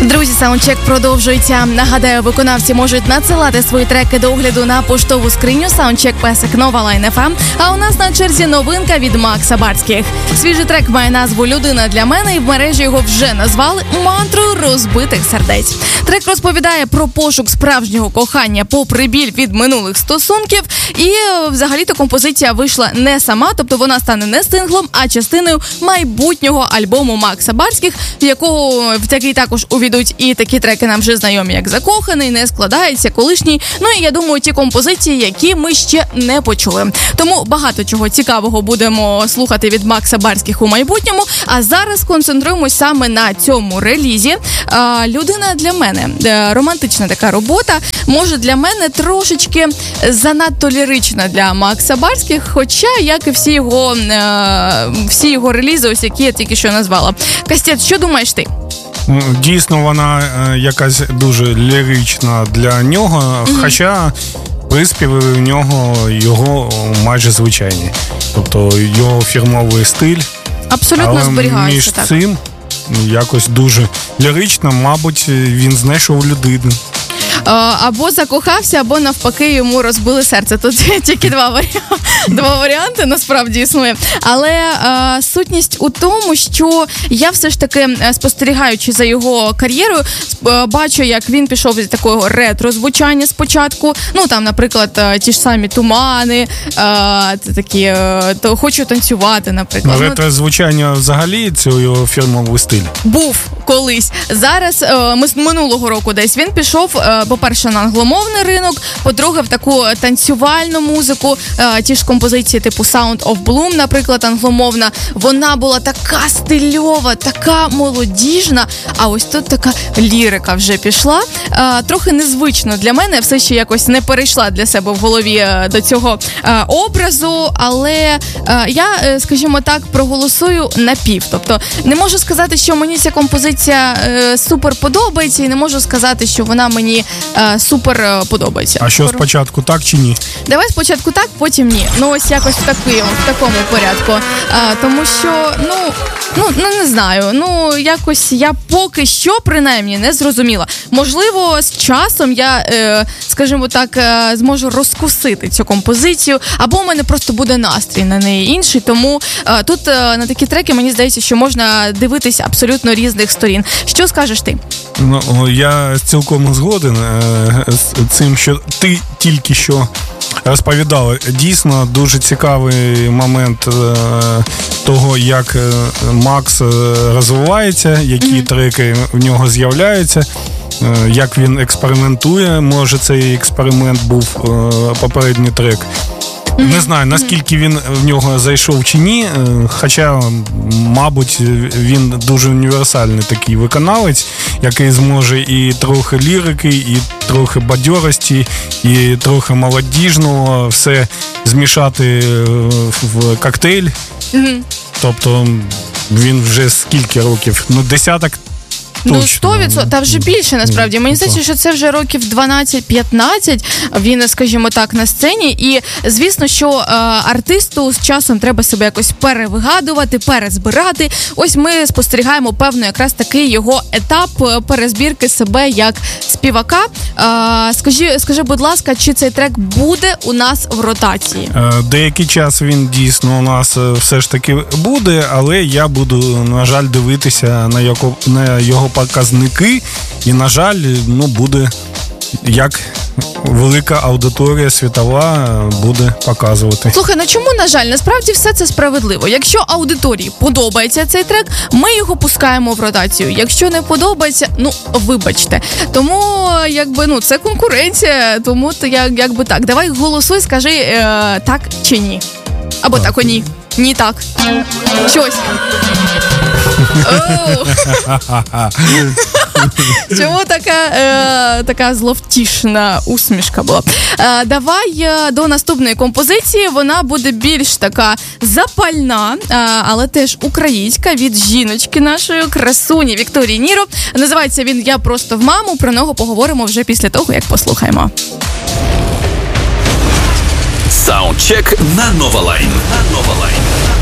Друзі, саундчек продовжується. Нагадаю, виконавці можуть надсилати свої треки до огляду на поштову скриню soundcheck@novaline.fm. А у нас на черзі новинка від Макса Барських. Свіжий трек має назву «Людина для мене» і в мережі його вже назвали мантрою розбитих сердець. Трек розповідає про пошук справжнього кохання попри біль від минулих стосунків. І взагалі-то композиція вийшла не сама, тобто вона стане не синглом, а частиною майбутнього альбому Макса Барських, в який також увійдуть і такі треки нам вже знайомі, як «Закоханий», «Не складається», «Колишній». Ну і я думаю, ті композиції, які ми ще не почули. Тому багато чого цікавого будемо слухати від Макса Барських у майбутньому. А зараз концентруємось саме на цьому релізі. «Людина для мене». Романтична така робота. Може, для мене трошечки занадто лірична для Макса Барських, хоча, як і всі його релізи, ось які я тільки що назвала. Кастет, що думаєш ти? Дійсно, вона якась дуже лірична для нього, хоча приспіви в нього його майже звичайні. Тобто його фірмовий стиль. Абсолютно зберігається. Але між цим якось дуже лірично, мабуть, він знайшов людину. Або закохався, або навпаки йому розбили серце. Тут тільки два варіанти насправді існує. Але сутність у тому, що я все ж таки, спостерігаючи за його кар'єрою, бачу, як він пішов від такого ретро-звучання спочатку. Ну, там, наприклад, ті ж самі «Тумани», такі «Хочу танцювати», наприклад. Ретро-звучання взагалі цього його фірмовий стиль? Був колись. Зараз, минулого року десь, він пішов, по-перше, на англомовний ринок, по-друге, в таку танцювальну музику, ті ж композиції типу Sound of Bloom, наприклад, англомовна, вона була така стильова, така молодіжна, а ось тут така лірика вже пішла. Трохи незвично для мене, все ще якось не перейшла для себе в голові до цього образу, але я, скажімо так, проголосую на пів. Тобто не можу сказати, що мені ця композиція супер подобається, і не можу сказати, що вона мені супер подобається. А що спочатку, так чи ні? Давай спочатку так, потім ні. Ну ось якось в такому порядку. Тому що, не знаю, якось я поки що принаймні не зрозуміла. Можливо, з часом я, скажімо так, зможу розкусити цю композицію, або у мене просто буде настрій на неї інший. Тому тут на такі треки, мені здається, що можна дивитися абсолютно різних сторін. Що скажеш ти? Я цілком згоден з цим, що ти тільки що розповідала. Дійсно, дуже цікавий момент того, як Макс розвивається, які треки в нього з'являються, як він експериментує. Може, цей експеримент був попередній трек. Не знаю, наскільки він в нього зайшов чи ні, хоча, мабуть, він дуже універсальний такий виконавець, який зможе і трохи лірики, і трохи бадьорості, і трохи молодіжного, все змішати в коктейль. Тобто він вже скільки років? Десяток. Точно. 100%, та вже більше насправді. Мені здається, що це вже років 12-15 він, скажімо так, на сцені. І, звісно, що артисту з часом треба себе якось перевигадувати, перезбирати. Ось ми спостерігаємо, певно, якраз такий його етап перезбірки себе як співака. Скажи, будь ласка, чи цей трек буде у нас в ротації? Деякий час він дійсно у нас все ж таки буде, але я буду, на жаль, дивитися на його показники, і, на жаль, буде як велика аудиторія світова буде показувати. Слухай, чому, на жаль? Насправді все це справедливо. Якщо аудиторії подобається цей трек, ми його пускаємо в ротацію. Якщо не подобається, вибачте. Тому, це конкуренція, тому якби так. Давай голосуй, скажи так чи ні. Або так, о ні. Ні так. Щось. Чому така зловтішна усмішка була? Давай до наступної композиції. Вона буде більш така запальна, але теж українська, від жіночки нашої, красуні Вікторії Ніро. Називається він «Я просто в маму». Про нього поговоримо вже після того, як послухаємо. Саундчек на Новалайн.